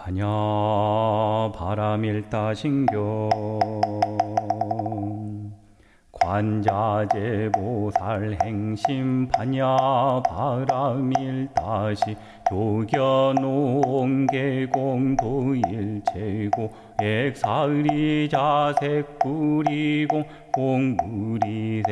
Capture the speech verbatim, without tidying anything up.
반야 바라밀다신경 관자재보살 행심 반야 바라밀다시 조견옹계공도일체고 액사리자색구리공 공무리